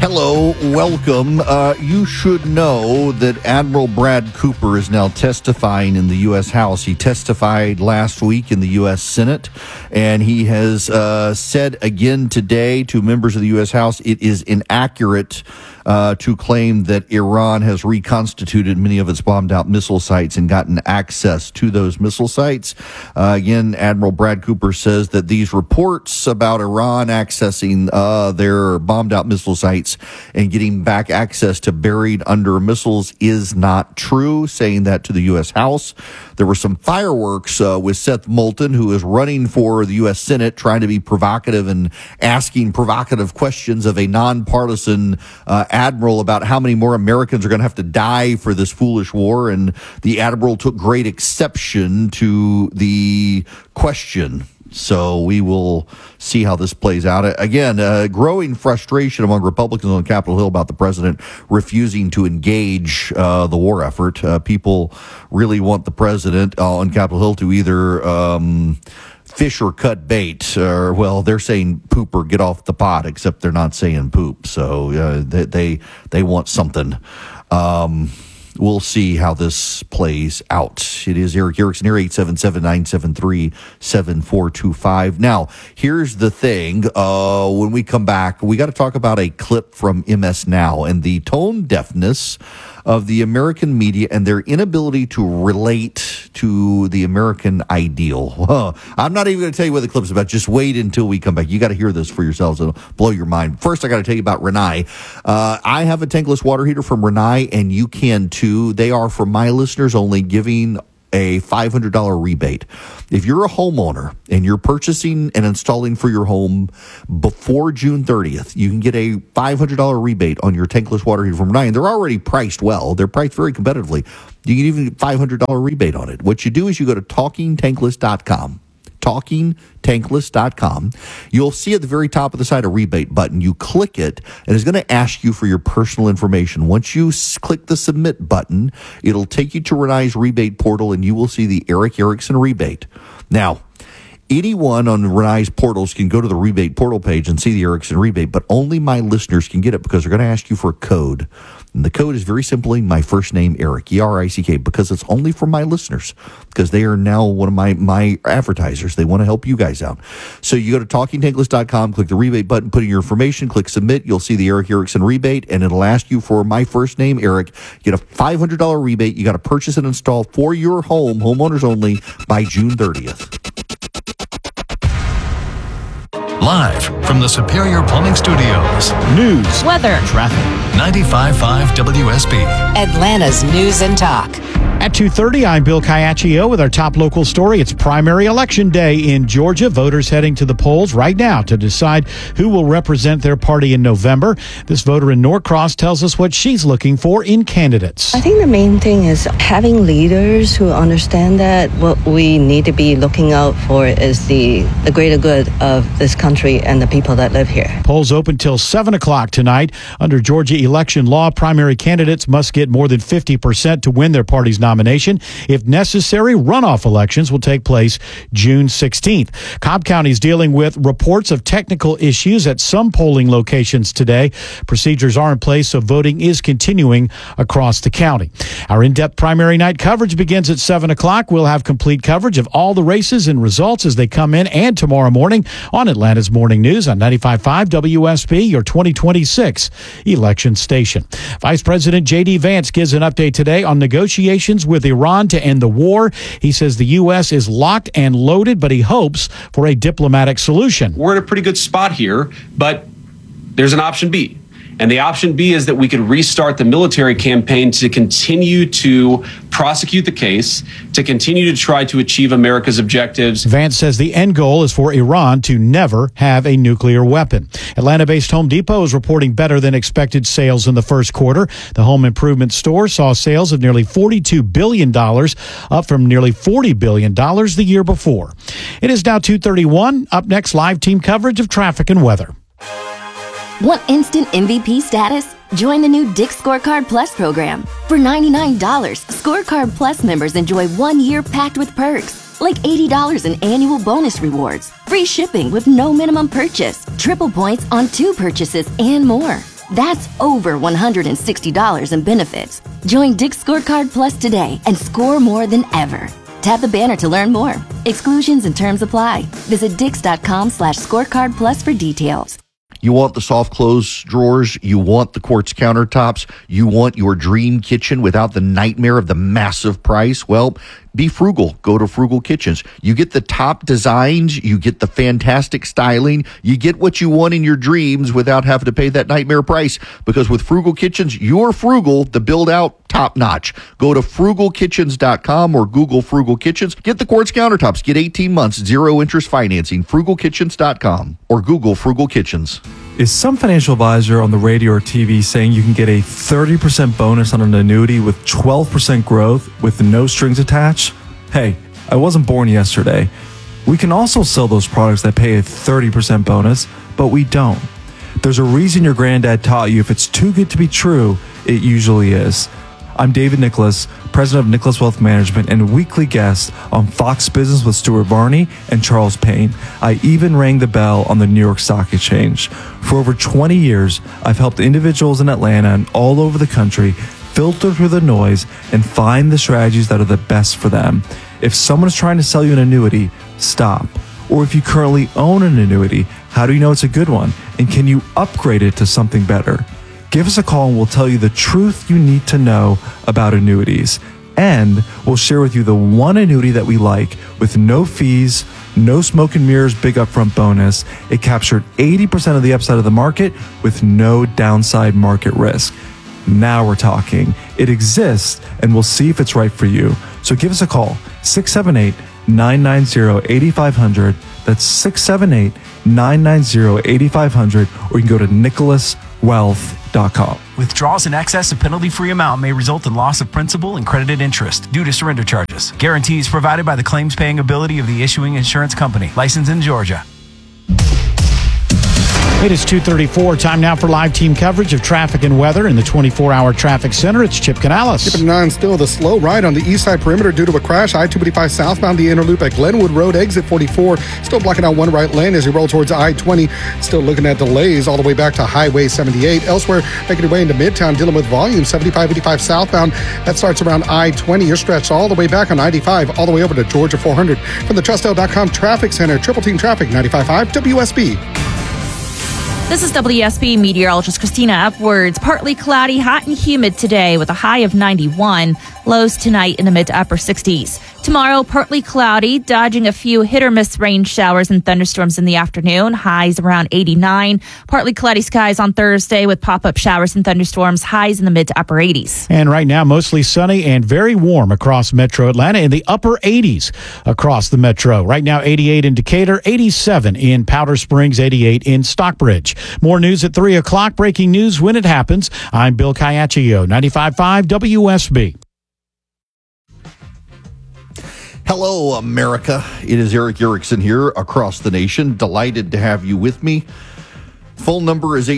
Hello, welcome. You should know that Admiral Brad Cooper is now testifying in the U.S. House. He testified last week in the U.S. Senate, and he has said again today to members of the U.S. House it is inaccurate to claim that Iran has reconstituted many of its bombed-out missile sites and gotten access to those missile sites. Again, Admiral Brad Cooper says that these reports about Iran accessing their bombed-out missile sites and getting back access to buried under missiles is not true, saying that to the U.S. House. There were some fireworks with Seth Moulton, who is running for the U.S. Senate, trying to be provocative and asking provocative questions of a nonpartisan admiral about how many more Americans are going to have to die for this foolish war. And the admiral took great exception to the question. So we will see how this plays out. Again, growing frustration among Republicans on Capitol Hill about the president refusing to engage the war effort. People really want the president on Capitol Hill to either fish or cut bait, or, well, they're saying poop or get off the pot, except they're not saying poop. So they want something. We'll see how this plays out. It is Erick Erickson here, 877-973-7425. Now, here's the thing. When we come back, we got to talk about a clip from MS Now and the tone deafness of the American media and their inability to relate to the American ideal. I'm not even going to tell you what the clip's about. Just wait until we come back. You got to hear this for yourselves. It'll blow your mind. First, I got to tell you about Rinnai. I have a tankless water heater from Rinnai, and you can too. They are, for my listeners only, giving a $500 rebate. If you're a homeowner and you're purchasing and installing for your home before June 30th, you can get a $500 rebate on your tankless water heater from Rinnai. And they're already priced well. They're priced very competitively. You can even get a $500 rebate on it. What you do is you go to TalkingTankless.com. TalkingTankless.com. You'll see at the very top of the site a rebate button. You click it, and it's going to ask you for your personal information. Once you click the submit button, it'll take you to Rinnai's rebate portal, and you will see the Erick Erickson rebate. Now, anyone on Rinnai's portals can go to the rebate portal page and see the Erickson rebate, but only my listeners can get it because they're going to ask you for a code. And the code is very simply my first name, Erick, E-R-I-C-K, because it's only for my listeners, because they are now one of my advertisers. They want to help you guys out. So you go to TalkingTankless.com, click the rebate button, put in your information, click submit. You'll see the Erick Erickson rebate, and it'll ask you for my first name, Erick. You get a $500 rebate. You got to purchase and install for your home, homeowners only, by June 30th. Live from the Superior Plumbing Studios. News, weather, traffic. 95.5 WSB. Atlanta's News and Talk. At 2:30, I'm Bill Caiaccio with our top local story. It's primary election day in Georgia. Voters heading to the polls right now to decide who will represent their party in November. This voter in Norcross tells us what she's looking for in candidates. I think the main thing is having leaders who understand that what we need to be looking out for is the greater good of this country and the people that live here. Polls open till 7 o'clock tonight. Under Georgia election law, primary candidates must get more than 50% to win their party's nomination. If necessary, runoff elections will take place June 16th. Cobb County is dealing with reports of technical issues at some polling locations today. Procedures are in place, so voting is continuing across the county. Our in-depth primary night coverage begins at 7 o'clock. We'll have complete coverage of all the races and results as they come in, and tomorrow morning on Atlanta's Morning News on 95.5 WSB, your 2026 election station. Vice President J.D. Vance gives an update today on negotiations with Iran to end the war. He says the U.S. is locked and loaded, but he hopes for a diplomatic solution. We're in a pretty good spot here, but there's an option B. And the option B is that we could restart the military campaign to continue to prosecute the case, to continue to try to achieve America's objectives. Vance says the end goal is for Iran to never have a nuclear weapon. Atlanta-based Home Depot is reporting better than expected sales in the first quarter. The home improvement store saw sales of nearly $42 billion, up from nearly $40 billion the year before. It is now 2:31. Up next, live team coverage of traffic and weather. Want instant MVP status? Join the new Dick's Scorecard Plus program. For $99, Scorecard Plus members enjoy 1 year packed with perks, like $80 in annual bonus rewards, free shipping with no minimum purchase, triple points on 2 purchases, and more. That's over $160 in benefits. Join Dick's Scorecard Plus today and score more than ever. Tap the banner to learn more. Exclusions and terms apply. Visit dix.com/scorecard plus for details. You want the soft close drawers. You want the quartz countertops. You want your dream kitchen without the nightmare of the massive price. Well, be frugal. Go to Frugal Kitchens. You get the top designs. You get the fantastic styling. You get what you want in your dreams without having to pay that nightmare price. Because with Frugal Kitchens, you're frugal to build out top notch. Go to frugalkitchens.com or Google Frugal Kitchens. Get the quartz countertops. Get 18 months, 0 interest financing. Frugalkitchens.com or Google Frugal Kitchens. Is some financial advisor on the radio or TV saying you can get a 30% bonus on an annuity with 12% growth with no strings attached? Hey, I wasn't born yesterday. We can also sell those products that pay a 30% bonus, but we don't. There's a reason your granddad taught you if it's too good to be true, it usually is. I'm David Nicholas, president of Nicholas Wealth Management and weekly guest on Fox Business with Stuart Varney and Charles Payne. I even rang the bell on the New York Stock Exchange. For over 20 years, I've helped individuals in Atlanta and all over the country filter through the noise and find the strategies that are the best for them. If someone is trying to sell you an annuity, stop. Or if you currently own an annuity, how do you know it's a good one? And can you upgrade it to something better? Give us a call and we'll tell you the truth you need to know about annuities. And we'll share with you the one annuity that we like with no fees, no smoke and mirrors, big upfront bonus. It captured 80% of the upside of the market with no downside market risk. Now we're talking. It exists and we'll see if it's right for you. So give us a call, 678-990-8500. That's 678-990-8500, or you can go to nicholaswealth.com. Withdrawals in excess of penalty-free amount may result in loss of principal and credited interest due to surrender charges. Guarantees provided by the claims-paying ability of the issuing insurance company. Licensed in Georgia. It is 2:34. Time now for live team coverage of traffic and weather in the 24-hour traffic center. It's Chip Canales. Chip and 9 still the slow ride on the east side perimeter due to a crash. I-285 southbound the inner loop at Glenwood Road, exit 44. Still blocking out one right lane as you roll towards I-20. Still looking at delays all the way back to Highway 78. Elsewhere, making your way into Midtown, dealing with volume 75-85 southbound. That starts around I-20. You're stretched all the way back on 95, all the way over to Georgia 400. From the TrustL.com Traffic Center, Triple Team Traffic, 95.5 WSB. This is WSB meteorologist Christina Upwards. Partly cloudy, hot and humid today with a high of 91. Lows tonight in the mid to upper 60s. Tomorrow, partly cloudy, dodging a few hit or miss rain showers and thunderstorms in the afternoon. Highs around 89. Partly cloudy skies on Thursday with pop-up showers and thunderstorms. Highs in the mid to upper 80s. And right now, mostly sunny and very warm across metro Atlanta, in the upper 80s across the metro. Right now, 88 in Decatur, 87 in Powder Springs, 88 in Stockbridge. More news at 3 o'clock. Breaking news when it happens. I'm Bill Caiaccio, 95.5 WSB. Hello, America. It is Eric Erickson here across the nation. Delighted to have you with me. Phone number is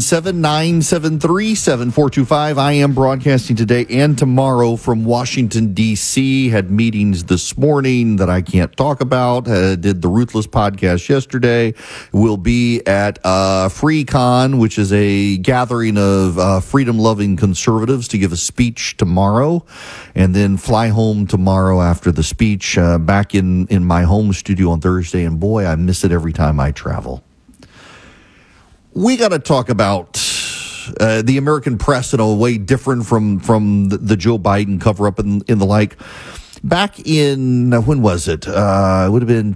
877-973-7425. I am broadcasting today and tomorrow from Washington, D.C. Had meetings this morning that I can't talk about. Did the Ruthless podcast yesterday. Will be at FreeCon, which is a gathering of freedom-loving conservatives, to give a speech tomorrow. And then fly home tomorrow after the speech, back in my home studio on Thursday. And boy, I miss it every time I travel. We got to talk about the American press in a way different from the Joe Biden cover-up and the like. Back in, when was it? It would have been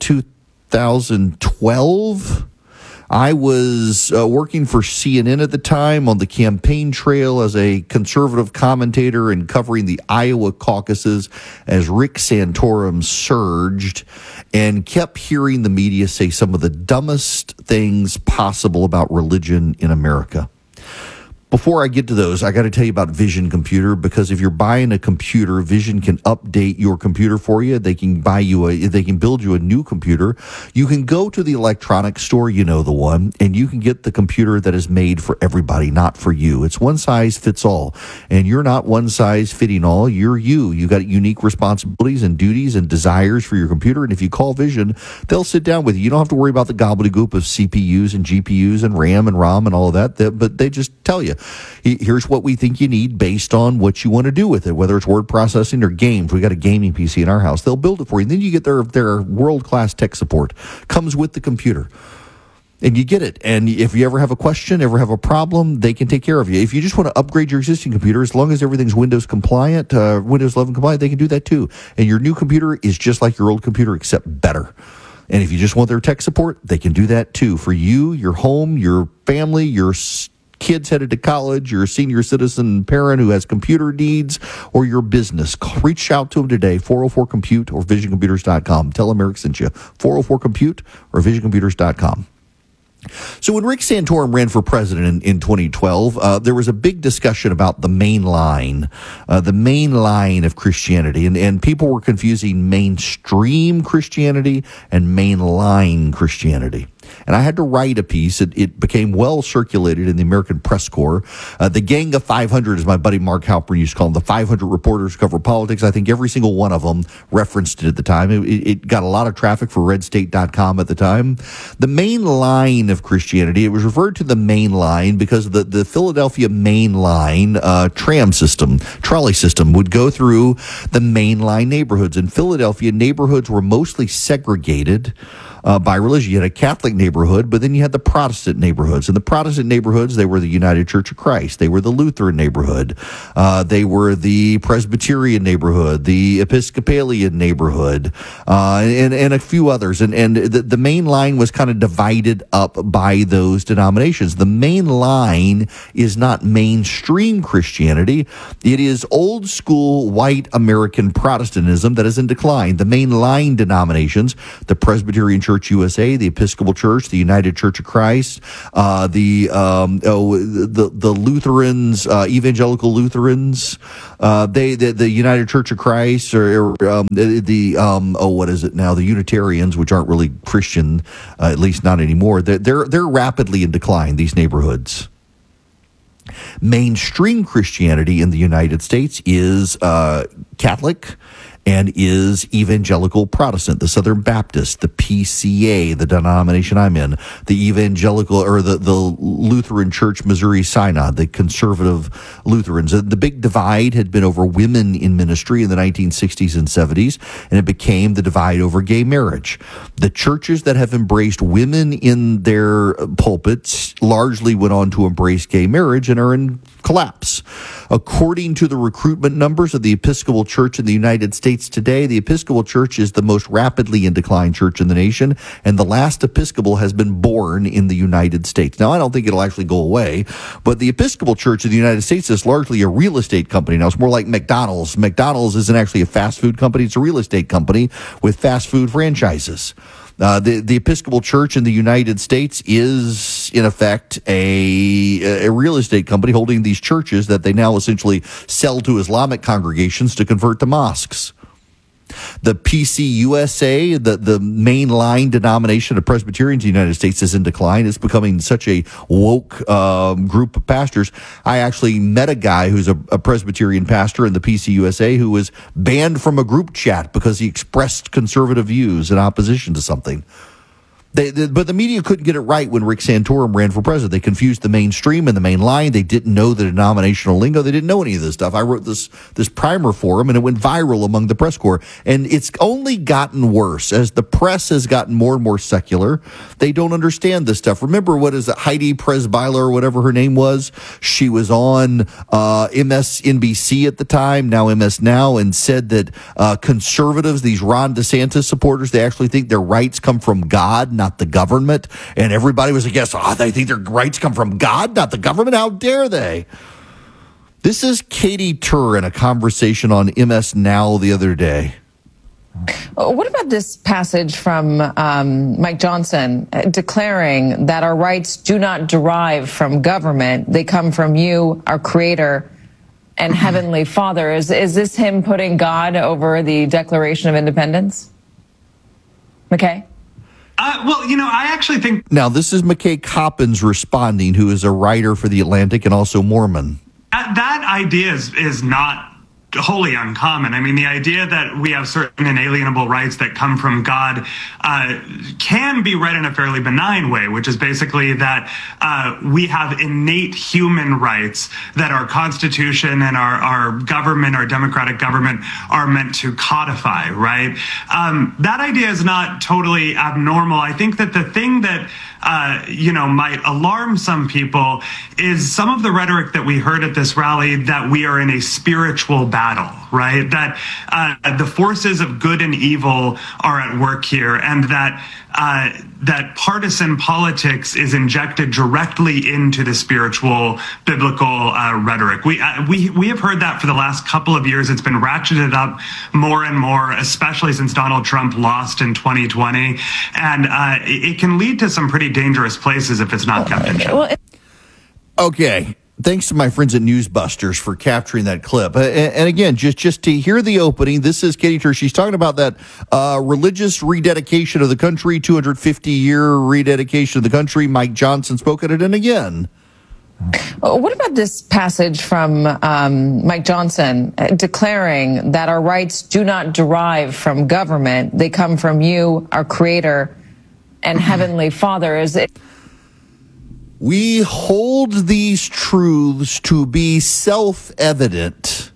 2012. I was working for CNN at the time on the campaign trail as a conservative commentator and covering the Iowa caucuses as Rick Santorum surged, and kept hearing the media say some of the dumbest things possible about religion in America. Before I get to those, I got to tell you about Vision Computer, because if you're buying a computer, Vision can update your computer for you. They can build you a new computer. You can go to the electronics store, you know the one, and you can get the computer that is made for everybody, not for you. It's one size fits all, and you're not one size fitting all. You're you. You got unique responsibilities and duties and desires for your computer, and if you call Vision, they'll sit down with you. You don't have to worry about the gobbledygook of CPUs and GPUs and RAM and ROM and all of that, but they just tell you, here's what we think you need based on what you want to do with it, whether it's word processing or games. We got a gaming PC in our house. They'll build it for you. And then you get their world-class tech support. Comes with the computer. And you get it. And if you ever have a question, ever have a problem, they can take care of you. If you just want to upgrade your existing computer, as long as everything's Windows compliant, Windows 11 compliant, they can do that too. And your new computer is just like your old computer, except better. And if you just want their tech support, they can do that too. For you, your home, your family, your kids headed to college, your senior citizen parent who has computer needs, or your business. Reach out to them today, 404-COMPUTE or visioncomputers.com. Tell them Eric sent you, 404-COMPUTE or visioncomputers.com. So when Rick Santorum ran for president in 2012, there was a big discussion about the main line of Christianity, and people were confusing mainstream Christianity and mainline Christianity. And I had to write a piece. It became well circulated in the American Press Corps. The Gang of 500, as my buddy Mark Halpern used to call them, the 500 reporters who cover politics. I think every single one of them referenced it at the time. It got a lot of traffic for redstate.com at the time. The main line of Christianity, it was referred to the main line because the Philadelphia main line trolley system would go through the main line neighborhoods. In Philadelphia, neighborhoods were mostly segregated by religion. You had a Catholic neighborhood, but then you had the Protestant neighborhoods. And the Protestant neighborhoods, they were the United Church of Christ. They were the Lutheran neighborhood. They were the Presbyterian neighborhood, the Episcopalian neighborhood, and a few others. And the main line was kind of divided up by those denominations. The main line is not mainstream Christianity. It is old school white American Protestantism that is in decline. The main line denominations, the Presbyterian Church USA, the Episcopal Church, the United Church of Christ, the Lutherans, evangelical Lutherans, the United Church of Christ, or what is it now? The Unitarians, which aren't really Christian, at least not anymore. They're rapidly in decline, these neighborhoods. Mainstream Christianity in the United States is Catholic and is evangelical Protestant, the Southern Baptist, the PCA, the denomination I'm in, the evangelical or the Lutheran Church Missouri Synod, the conservative Lutherans. The big divide had been over women in ministry in the 1960s and 70s, and it became the divide over gay marriage. The churches that have embraced women in their pulpits largely went on to embrace gay marriage and are in collapse. According to the recruitment numbers of the Episcopal Church in the United States today, the Episcopal Church is the most rapidly in decline church in the nation, and the last Episcopal has been born in the United States. Now, I don't think it'll actually go away, but the Episcopal Church in the United States is largely a real estate company. Now, it's more like McDonald's. McDonald's isn't actually a fast food company. It's a real estate company with fast food franchises. The Episcopal Church in the United States is, in effect, a real estate company holding these churches that they now essentially sell to Islamic congregations to convert to mosques. The PCUSA, the mainline denomination of Presbyterians in the United States, is in decline. It's becoming such a woke group of pastors. I actually met a guy who's a Presbyterian pastor in the PCUSA who was banned from a group chat because he expressed conservative views in opposition to something. But the media couldn't get it right when Rick Santorum ran for president. They confused the mainstream and the main line. They didn't know the denominational lingo. They didn't know any of this stuff. I wrote this primer for them, and it went viral among the press corps. And it's only gotten worse. As the press has gotten more and more secular, they don't understand this stuff. Remember, what is it, Heidi Presbyler or whatever her name was? She was on MSNBC at the time, now MS Now, and said that conservatives, these Ron DeSantis supporters, they actually think their rights come from God, not the government. And everybody was like, yes, they think their rights come from God, not the government. How dare they? This is Katie Tur in a conversation on MS Now the other day. What about this passage from Mike Johnson declaring that our rights do not derive from government? They come from you, our creator and heavenly Father. Is this him putting God over the Declaration of Independence? McKay? I actually think... Now, this is McKay Coppins responding, who is a writer for The Atlantic and also Mormon. That idea is not wholly uncommon. I mean, the idea that we have certain inalienable rights that come from God can be read in a fairly benign way, which is basically that we have innate human rights that our Constitution and our government, our democratic government, are meant to codify, right? That idea is not totally abnormal. I think that the thing that might alarm some people is some of the rhetoric that we heard at this rally that we are in a spiritual battle, right? That the forces of good and evil are at work here, and that partisan politics is injected directly into the spiritual biblical rhetoric. We have heard that for the last couple of years. It's been ratcheted up more and more, especially since Donald Trump lost in 2020, and it can lead to some pretty dangerous places if it's not kept in check. Okay. Thanks to my friends at Newsbusters for capturing that clip. And again, just to hear the opening, this is Katie Tur. She's talking about that religious rededication of the country, 250-year rededication of the country. Mike Johnson spoke at it, and again. What about this passage from Mike Johnson declaring that our rights do not derive from government? They come from you, our creator and heavenly Father. We hold these truths to be self-evident,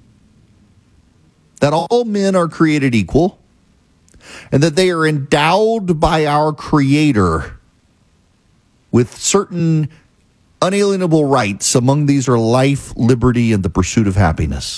that all men are created equal, and that they are endowed by our Creator with certain unalienable rights. Among these are life, liberty, and the pursuit of happiness.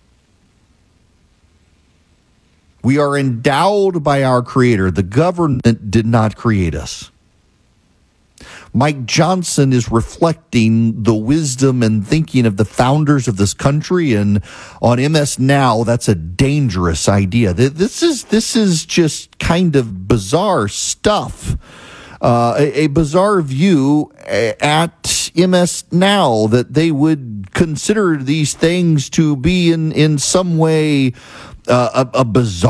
We are endowed by our Creator. The government did not create us. Mike Johnson is reflecting the wisdom and thinking of the founders of this country, and on MS Now, that's a dangerous idea. This is just kind of bizarre stuff. A bizarre view at MS Now that they would consider these things to be in some way a bizarre